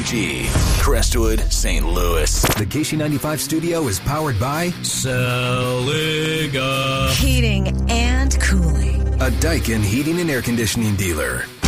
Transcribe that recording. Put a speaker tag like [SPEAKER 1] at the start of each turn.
[SPEAKER 1] KSHE, Crestwood, St. Louis.
[SPEAKER 2] The KC95 studio is powered by
[SPEAKER 3] Celica
[SPEAKER 4] Heating and Cooling,
[SPEAKER 2] a Daikin heating and air conditioning dealer.